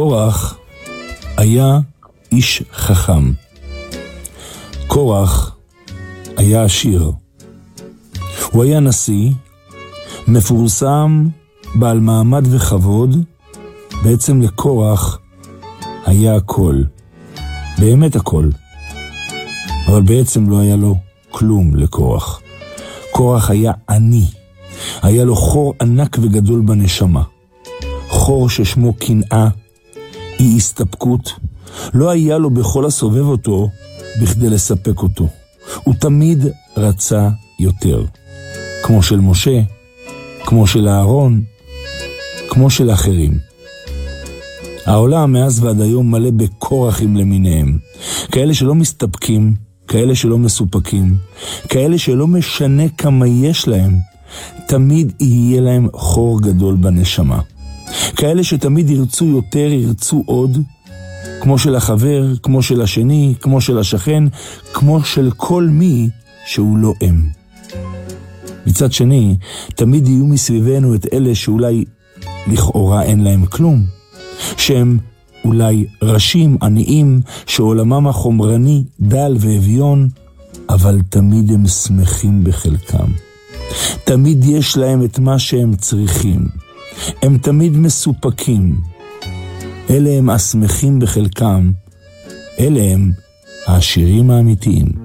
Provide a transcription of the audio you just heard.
קורח היה איש חכם. קורח היה עשיר. הוא היה נשיא, מפורסם, בעל מעמד וכבוד. בעצם לקורח היה הכל. באמת הכל. אבל בעצם לא היה לו כלום לקורח. קורח היה עני. היה לו חור ענק וגדול בנשמה. חור ששמו קנאה, אי הסתפקות. לא היה לו בכל הסובב אותו בכדי לספק אותו. הוא תמיד רצה יותר. כמו של משה, כמו של אהרון, כמו של אחרים. העולם מאז ועד היום מלא בקורחים למיניהם. כאלה שלא מסתפקים, כאלה שלא מסופקים, כאלה שלא משנה כמה יש להם, תמיד יהיה להם חור גדול בנשמה. כאלה שתמיד ירצו יותר, ירצו עוד, כמו של החבר, כמו של השני, כמו של השכן, כמו של כל מי שהוא לא הם. מצד שני, תמיד יהיו מסביבנו את אלה שאולי לכאורה אין להם כלום, שהם אולי ראשים, עניים, שעולמם החומרני דל ואביון, אבל תמיד הם שמחים בחלקם. תמיד יש להם את מה שהם צריכים. הם תמיד מסופקים. אלה הם השמחים בחלקם. אלה הם העשירים האמיתיים.